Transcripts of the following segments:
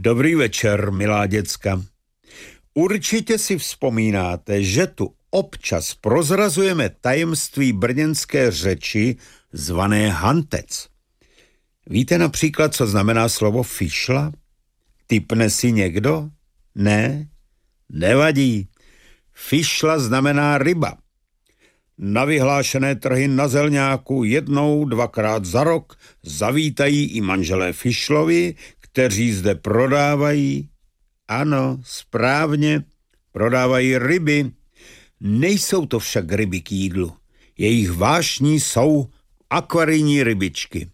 Dobrý večer, milá děcka. Určitě si vzpomínáte, že tu občas prozrazujeme tajemství brněnské řeči zvané hantec. Víte například, co znamená slovo fišla? Tipne si někdo? Ne? Nevadí. Fišla znamená ryba. Na vyhlášené trhy na Zelňáku 1-2krát za rok zavítají i manželé Fišlovi, kteří zde prodávají, ano, správně, prodávají ryby. Nejsou to však ryby k jídlu. Jejich vášní jsou akvarijní rybičky.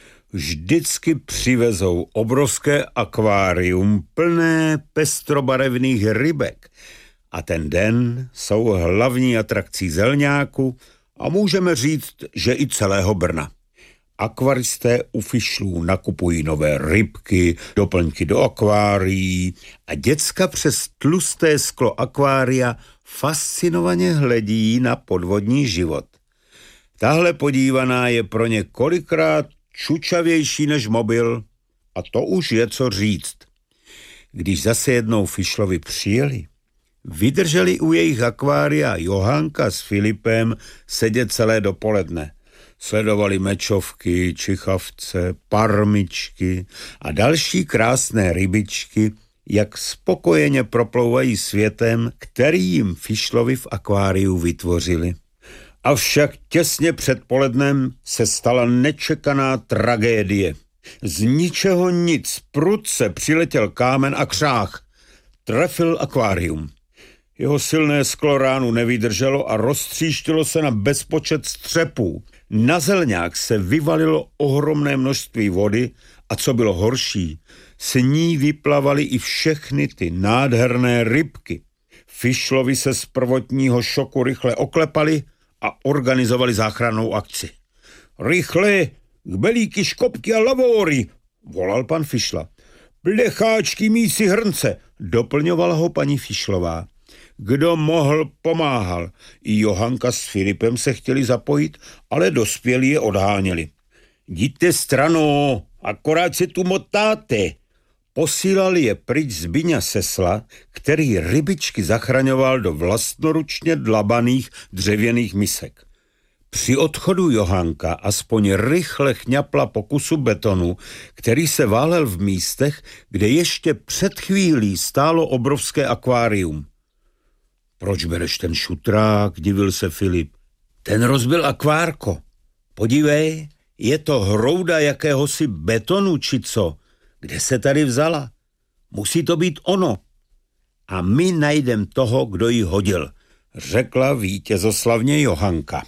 Vždycky přivezou obrovské akvárium plné pestrobarevných rybek a ten den jsou hlavní atrakcí Zelňáku a můžeme říct, že i celého Brna. Akvaristé u Fišlů nakupují nové rybky, doplňky do akvárií a děcka přes tlusté sklo akvária fascinovaně hledí na podvodní život. Tahle podívaná je pro ně kolikrát čučavější než mobil a to už je co říct. Když zase jednou Fišlovi přijeli, vydrželi u jejich akvária Johanka s Filipem sedět celé dopoledne. Sledovali mečovky, čichavce, parmičky a další krásné rybičky, jak spokojeně proplouvají světem, který jim Fišlovi v akváriu vytvořili. Avšak těsně před polednem se stala nečekaná tragédie. Z ničeho nic prudce přiletěl kámen a křách. Trefil akvárium. Jeho silné sklo ránu nevydrželo a roztříštilo se na bezpočet střepů. Na Zelňák se vyvalilo ohromné množství vody a co bylo horší, s ní vyplavaly i všechny ty nádherné rybky. Fišlovi se z prvotního šoku rychle oklepali a organizovali záchrannou akci. Rychle, kbelíky, škopky a lavory, volal pan Fišla. Plecháčky, mísi, hrnce, doplňovala ho paní Fišlová. Kdo mohl, pomáhal. I Johanka s Filipem se chtěli zapojit, ale dospělí je odháněli. Jděte stranou, akorát se tu motáte. Posílali je pryč Zbyňa Sesla, který rybičky zachraňoval do vlastnoručně dlabaných dřevěných misek. Při odchodu Johanka aspoň rychle chňapla po kusu betonu, který se válel v místech, kde ještě před chvílí stálo obrovské akvárium. Proč bereš ten šutrák, divil se Filip. Ten rozbil akvárko. Podívej, je to hrouda jakéhosi betonu, či co? Kde se tady vzala? Musí to být ono. A my najdem toho, kdo ji hodil, řekla vítězoslavně Johanka.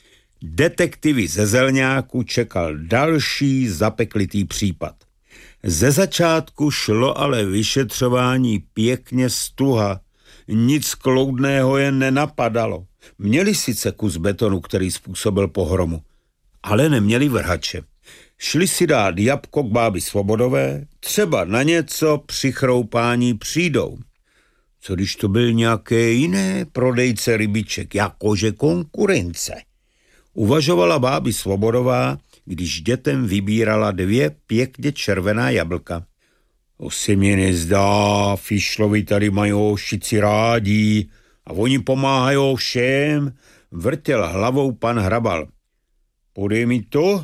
Detektivy ze Zelňáku čekal další zapeklitý případ. Ze začátku šlo ale vyšetřování pěkně stuha. Nic kloudného je nenapadalo. Měli sice kus betonu, který způsobil pohromu, ale neměli vrhače. Šli si dát jabko k bábi Svobodové, třeba na něco při chroupání přijdou. Co když to byl nějaké jiné prodejce rybiček, jakože konkurence? Uvažovala bábi Svobodová, když dětem vybírala 2 pěkně červená jablka. To se mi nezdá, Fišlovi tady mají šici rádi a oni pomáhají všem, vrtěl hlavou pan Hrabal. Podej mi to?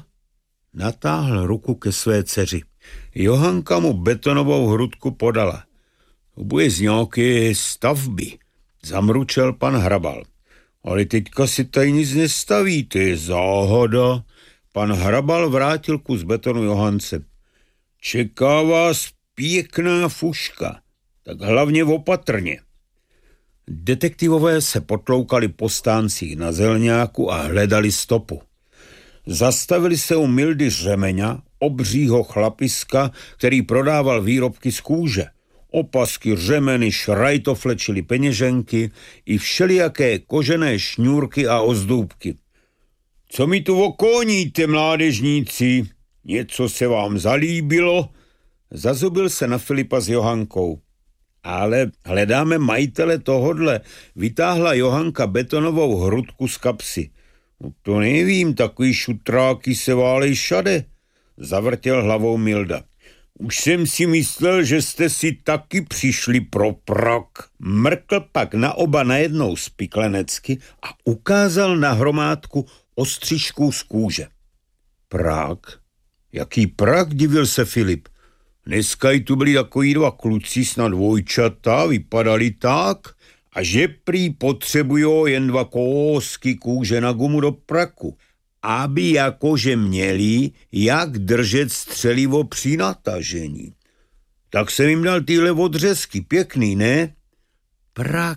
Natáhl ruku ke své dceři. Johanka mu betonovou hrudku podala. To bude z nějaké stavby, zamručel pan Hrabal. Ale teďka si tady nic nestaví, to je záhada. Pan Hrabal vrátil kus betonu Johance. Čeká vás pěkná fuška, tak hlavně opatrně. Detektivové se potloukali po stáncích na Zelňáku a hledali stopu. Zastavili se u Mildy Řemeňa, obřího chlapiska, který prodával výrobky z kůže. Opasky, řemeny, šrajtofle, čili peněženky i všelijaké kožené šňůrky a ozdůbky. Co mi tu okoníte, mládežníci? Něco se vám zalíbilo? Zazubil se na Filipa s Johankou. Ale hledáme majitele tohodle. Vytáhla Johanka betonovou hrudku z kapsy. No to nevím, takový šutráky se válej šade, zavrtěl hlavou Milda. Už jsem si myslel, že jste si taky přišli pro prok. Mrkl pak na oba najednou spiklenecky a ukázal na hromádku ostřížků z kůže. Prák? Jaký prák, divil se Filip. Dneska i tu byli takový dva kluci, snad dvojčata, vypadali tak, a že prý potřebujou jen 2 kousky kůže na gumu do praku, aby jakože měli, jak držet střelivo při natažení. Tak jsem jim dal tyhle odřezky, pěkný, ne? Prak.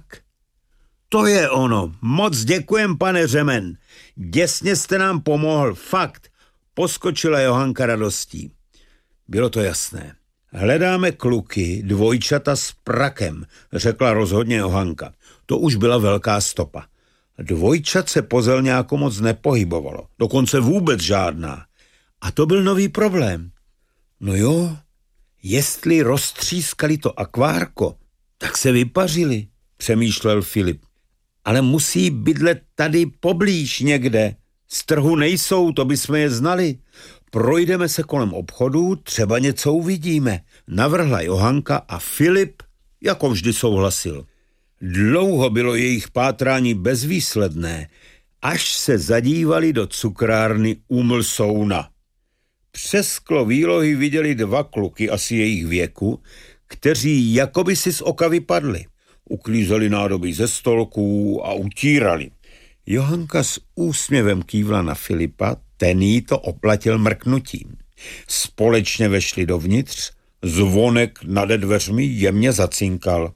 To je ono. Moc děkujem, pane Řemen. Děsně jste nám pomohl, fakt. Poskočila Johanka radostí. Bylo to jasné. Hledáme kluky, dvojčata s prakem, řekla rozhodně Johanka. To už byla velká stopa. Dvojčat se pozelňáko moc nepohybovalo, dokonce vůbec žádná. A to byl nový problém. No jo, jestli roztřískali to akvárko, tak se vypařili, přemýšlel Filip. Ale musí bydlet tady poblíž někde. Z trhu nejsou, to bychom je znali. Projdeme se kolem obchodu, třeba něco uvidíme, navrhla Johanka a Filip jako vždy souhlasil. Dlouho bylo jejich pátrání bezvýsledné, až se zadívali do cukrárny u Mlsouna. Přes sklo výlohy viděli 2 kluky asi jejich věku, kteří jakoby si z oka vypadli. Uklízeli nádoby ze stolků a utírali. Johanka s úsměvem kývla na Filipa, ten jí to oplatil mrknutím. Společně vešli dovnitř, zvonek nade dveřmi jemně zacinkal.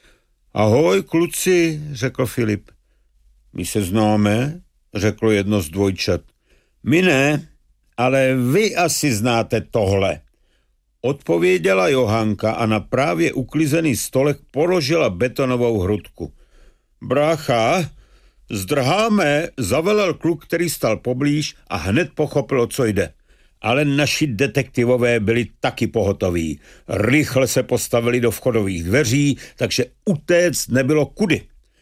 Ahoj, kluci, řekl Filip. My se známe, řeklo jedno z dvojčat. My ne, ale vy asi znáte tohle. Odpověděla Johanka a na právě uklizený stolek položila betonovou hrudku. Brácha, zdrháme, zavelel kluk, který stal poblíž a hned pochopil, o co jde. Ale naši detektivové byli taky pohotoví. Rychle se postavili do vchodových dveří, takže utéct nebylo kudy.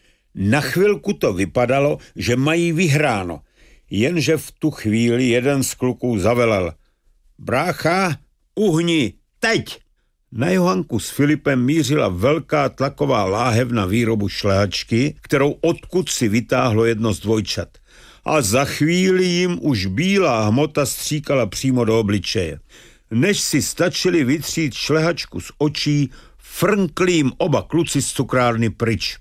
Na chvilku to vypadalo, že mají vyhráno, jenže v tu chvíli jeden z kluků zavelel. Brácha, uhni, teď! Na Johanku s Filipem mířila velká tlaková láhev na výrobu šlehačky, kterou odkud si vytáhlo jedno z dvojčat. A za chvíli jim už bílá hmota stříkala přímo do obličeje. Než si stačili vytřít šlehačku z očí, frnkli jim oba kluci z cukrárny pryč.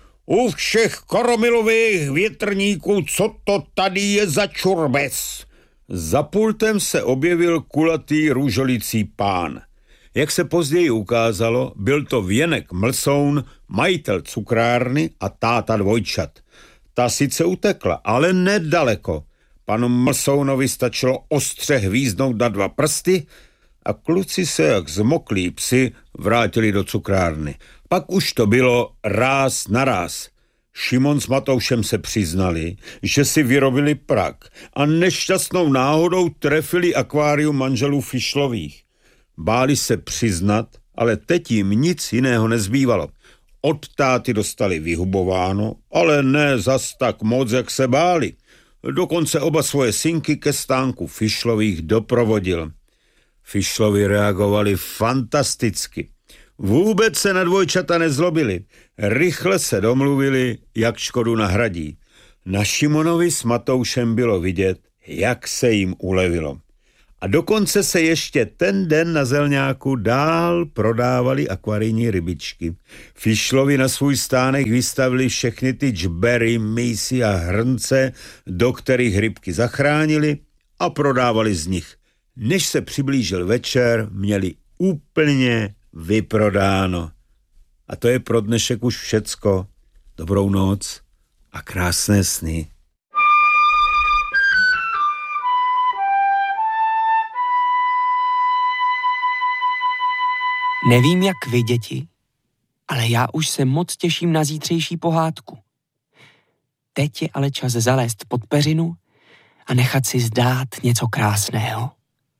U všech koromilových větrníků, co to tady je za čurbes? Za pultem se objevil kulatý růžolicí pán. Jak se později ukázalo, byl to Věnek Mlsoun, majitel cukrárny a táta dvojčat. Ta sice utekla, ale nedaleko. Panu Mlsounovi stačilo ostře hvízdnout na 2 prsty a kluci se jak zmoklí psi vrátili do cukrárny. Pak už to bylo ráz na ráz. Šimon s Matoušem se přiznali, že si vyrobili prak a nešťastnou náhodou trefili akvárium manželů Fišlových. Báli se přiznat, ale teď jim nic jiného nezbývalo. Od táty dostali vyhubováno, ale ne zas tak moc, jak se báli. Dokonce oba svoje synky ke stánku Fišlových doprovodil. Fišlovi reagovali fantasticky. Vůbec se na dvojčata nezlobili. Rychle se domluvili, jak škodu nahradí. Na Šimonovi s Matoušem bylo vidět, jak se jim ulevilo. A dokonce se ještě ten den na Zelňáku dál prodávali akvarijní rybičky. Fišlovi na svůj stánek vystavili všechny ty džbery, mísy a hrnce, do kterých rybky zachránili a prodávali z nich. Než se přiblížil večer, měli úplně vyprodáno. A to je pro dnešek už všecko. Dobrou noc a krásné sny. Nevím, jak vy, děti, ale já už se moc těším na zítřejší pohádku. Teď je ale čas zalézt pod peřinu a nechat si zdát něco krásného.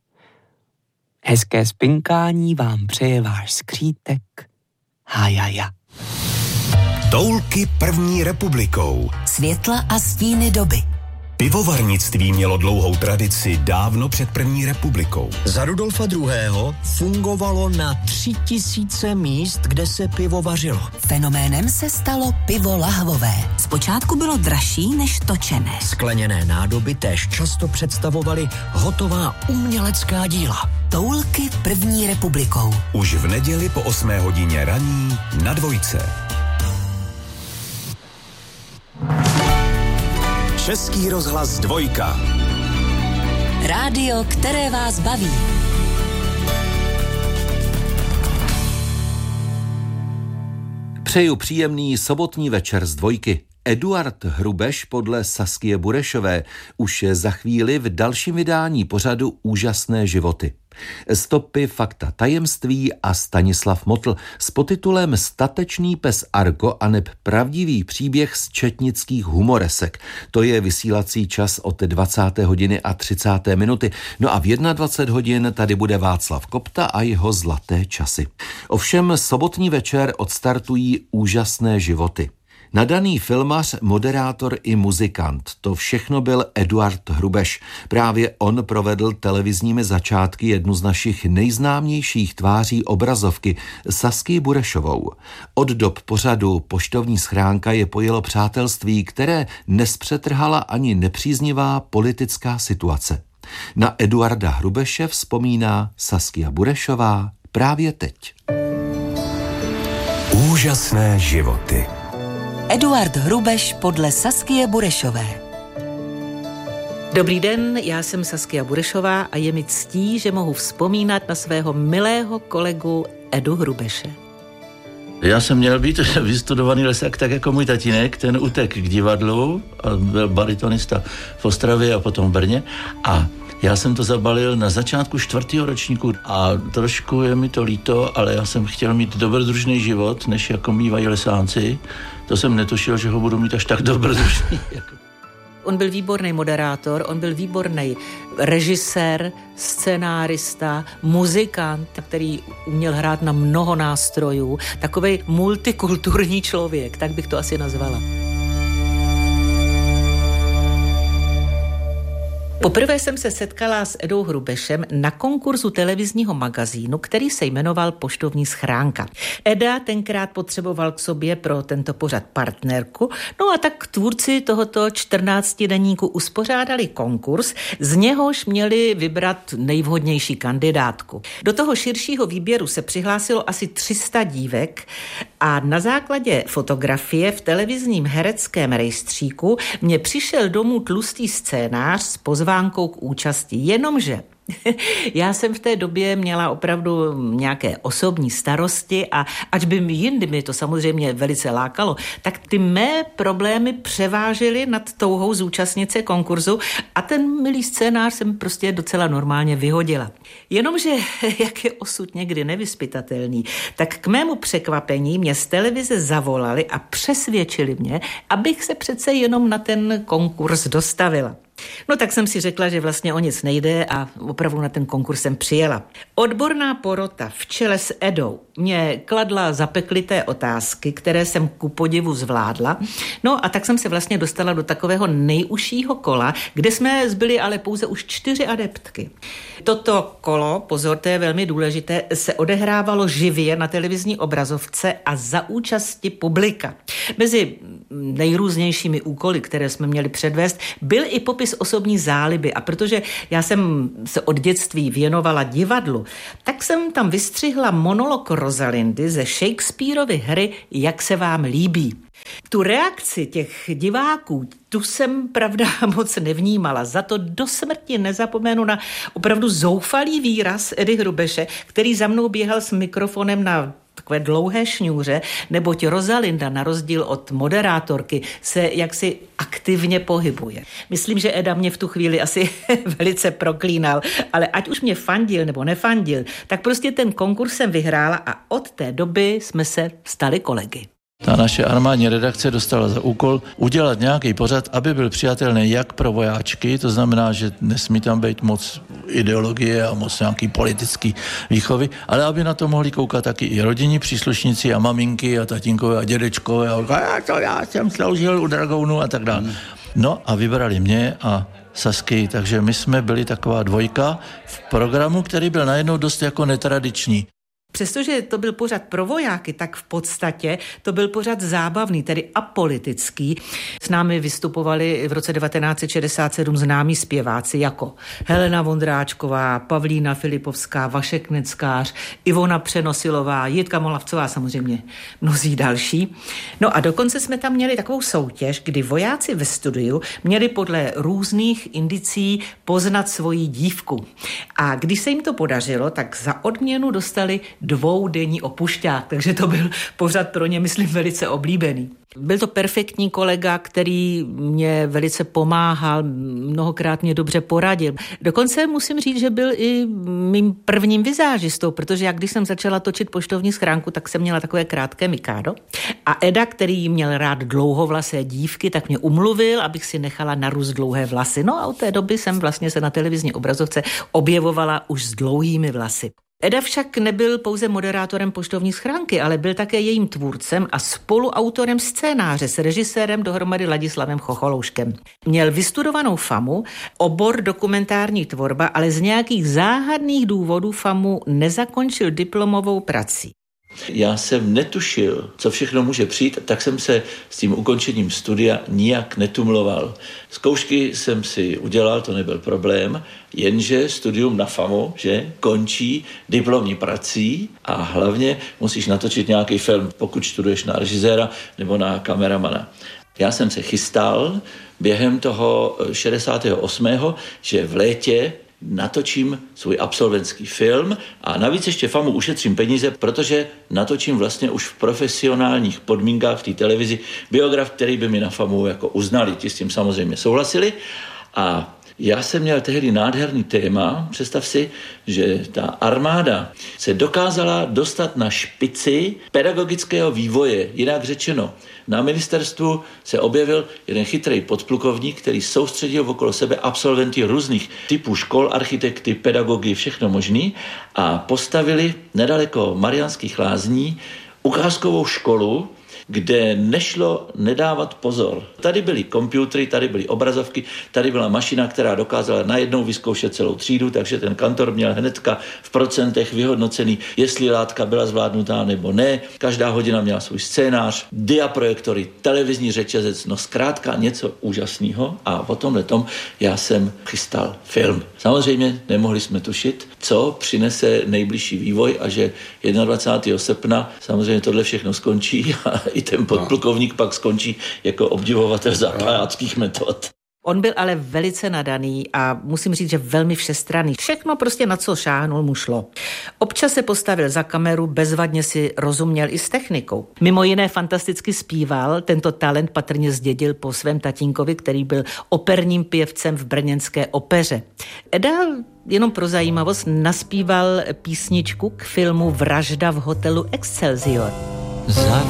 Hezké spinkání vám přeje váš skřítek Hájaja. Toulky první republikou. Světla a stíny doby. Pivovarnictví mělo dlouhou tradici dávno před první republikou. Za Rudolfa II. Fungovalo na 3000 míst, kde se pivo vařilo. Fenoménem se stalo pivo lahvové. Zpočátku bylo dražší než točené. Skleněné nádoby též často představovaly hotová umělecká díla. Toulky první republikou. Už v neděli po 8 hodině raní na Dvojce. Český rozhlas Dvojka. Rádio, které vás baví. Přeju příjemný sobotní večer z Dvojky. Eduard Hrubeš podle Saskie Burešové už je za chvíli v dalším vydání pořadu Úžasné životy. Stopy, fakta, tajemství a Stanislav Motl s podtitulem Statečný pes Argo aneb pravdivý příběh z četnických humoresek. To je vysílací čas od 20. hodiny a 30. minuty. No a v 21 hodin tady bude Václav Kopta a jeho zlaté časy. Ovšem sobotní večer odstartují Úžasné životy. Nadaný filmař, moderátor i muzikant, to všechno byl Eduard Hrubeš. Právě on provedl televizními začátky jednu z našich nejznámějších tváří obrazovky, Saskii Burešovou. Od dob pořadu Poštovní schránka je pojelo přátelství, které nespřetrhala ani nepříznivá politická situace. Na Eduarda Hrubeše vzpomíná Saskia Burešová právě teď. Úžasné životy. Eduard Hrubeš podle Saskie Burešové. Dobrý den, já jsem Saskia Burešová a je mi ctí, že mohu vzpomínat na svého milého kolegu Edu Hrubeše. Já jsem měl být vystudovaný lesák, tak jako můj tatínek, ten utek k divadlu a byl baritonista v Ostravě a potom v Brně a já jsem to zabalil na začátku 4. ročníku a trošku je mi to líto, ale já jsem chtěl mít dobrodružný život, než jako mývají lesánci. To jsem netušil, že ho budu mít až tak dobrodružný. On byl výborný moderátor, on byl výborný režisér, scénárista, muzikant, který uměl hrát na mnoho nástrojů. Takovej multikulturní člověk, tak bych to asi nazvala. Poprvé jsem se setkala s Edou Hrubešem na konkurzu televizního magazínu, který se jmenoval Poštovní schránka. Eda tenkrát potřeboval k sobě pro tento pořad partnerku, no a tak tvůrci tohoto 14denníku uspořádali konkurs, z něhož měli vybrat nejvhodnější kandidátku. Do toho širšího výběru se přihlásilo asi 300 dívek a na základě fotografie v televizním hereckém rejstříku mě přišel domů tlustý scénář s pozvánkou k účasti, jenomže já jsem v té době měla opravdu nějaké osobní starosti a ač by jindy mi to samozřejmě velice lákalo, tak ty mé problémy převážily nad touhou zúčastnit se konkurzu a ten milý scénář jsem prostě docela normálně vyhodila. Jenomže, jak je osud někdy nevyzpytatelný, tak k mému překvapení mě z televize zavolali a přesvědčili mě, abych se přece jenom na ten konkurs dostavila. No tak jsem si řekla, že vlastně o nic nejde a opravdu na ten konkurs jsem přijela. Odborná porota v čele s Edou mě kladla zapeklité otázky, které jsem ku podivu zvládla. No a tak jsem se vlastně dostala do takového nejužšího kola, kde jsme zbyli ale pouze už 4 adeptky. Toto kolo, pozor, to je velmi důležité, se odehrávalo živě na televizní obrazovce a za účasti publika. Mezi nejrůznějšími úkoly, které jsme měli předvést, byl i popis osobní záliby a protože já jsem se od dětství věnovala divadlu, tak jsem tam vystřihla monolog Rosalindy ze Shakespeareovy hry Jak se vám líbí. Tu reakci těch diváků, tu jsem, pravda, moc nevnímala. Za to do smrti nezapomenu na opravdu zoufalý výraz Edy Hrubeše, který za mnou běhal s mikrofonem na takové dlouhé šňůře, neboť Rosalinda na rozdíl od moderátorky se jaksi aktivně pohybuje. Myslím, že Eda mě v tu chvíli asi velice proklínal, ale ať už mě fandil nebo nefandil, tak prostě ten konkurs jsem vyhrála a od té doby jsme se stali kolegy. Ta naše armádní redakce dostala za úkol udělat nějaký pořad, aby byl přijatelný jak pro vojáčky, to znamená, že nesmí tam být moc ideologie a moc nějaký politický výchovy, ale aby na to mohli koukat taky i rodinní příslušníci a maminky a tatínkové a dědečkové a já jsem sloužil u dragounů a tak dále. No a vybrali mě a Sasky, takže my jsme byli taková dvojka v programu, který byl najednou dost jako netradiční. Přestože to byl pořad pro vojáky, tak v podstatě to byl pořad zábavný, tedy apolitický. S námi vystupovali v roce 1967 známí zpěváci jako Helena Vondráčková, Pavlína Filipovská, Vašek Neckář, Ivona Přenosilová, Jitka Molavcová, samozřejmě mnozí další. No a dokonce jsme tam měli takovou soutěž, kdy vojáci ve studiu měli podle různých indicí poznat svoji dívku. A když se jim to podařilo, tak za odměnu dostali 2denní opušťák, takže to byl pořad pro ně, myslím, velice oblíbený. Byl to perfektní kolega, který mě velice pomáhal, mnohokrát mě dobře poradil. Dokonce musím říct, že byl i mým prvním vizážistou, protože jak když jsem začala točit Poštovní schránku, tak jsem měla takové krátké mikádo. A Eda, který měl rád dlouhovlasé dívky, tak mě umluvil, abych si nechala narůst dlouhé vlasy. No a od té doby jsem vlastně se na televizní obrazovce objevovala už s dlouhými vlasy. Eda však nebyl pouze moderátorem Poštovní schránky, ale byl také jejím tvůrcem a spoluautorem scénáře s režisérem dohromady Ladislavem Chocholouškem. Měl vystudovanou FAMu, obor dokumentární tvorba, ale z nějakých záhadných důvodů FAMu nezakončil diplomovou prací. Já jsem netušil, co všechno může přijít, tak jsem se s tím ukončením studia nijak netumloval. Zkoušky jsem si udělal, to nebyl problém, jenže studium na FAMu, že, končí diplomní prací a hlavně musíš natočit nějaký film, pokud studuješ na režiséra nebo na kameramana. Já jsem se chystal během toho 68., že v létě natočím svůj absolventský film a navíc ještě FAMu ušetřím peníze, protože natočím vlastně už v profesionálních podmínkách v té televizi biograf, který by mi na FAMu jako uznali, ti s tím samozřejmě souhlasili. A já jsem měl tehdy nádherný téma, představ si, že ta armáda se dokázala dostat na špici pedagogického vývoje, jinak řečeno. Na ministerstvu se objevil jeden chytrý podplukovník, který soustředil okolo sebe absolventy různých typů škol, architekty, pedagogy, všechno možný a postavili nedaleko Mariánských Lázní ukázkovou školu, kde nešlo nedávat pozor. Tady byly počítače, tady byly obrazovky, tady byla mašina, která dokázala najednou vyzkoušet celou třídu, takže ten kantor měl hnedka v procentech vyhodnocený, jestli látka byla zvládnutá nebo ne. Každá hodina měla svůj scénář, diaprojektory, televizní řetězec, no zkrátka něco úžasného a o tomhletom já jsem chystal film. Samozřejmě nemohli jsme tušit, co přinese nejbližší vývoj a že 21. srpna samozřejmě tohle všechno skončí a i ten podplukovník pak skončí jako obdivovatel zakládských metod. On byl ale velice nadaný a musím říct, že velmi všestranný. Všechno prostě na co šáhnul mu šlo. Občas se postavil za kameru, bezvadně si rozuměl i s technikou. Mimo jiné fantasticky zpíval, tento talent patrně zdědil po svém tatínkovi, který byl operním pěvcem v brněnské opeře. Eda jenom pro zajímavost naspíval písničku k filmu Vražda v hotelu Excelsior.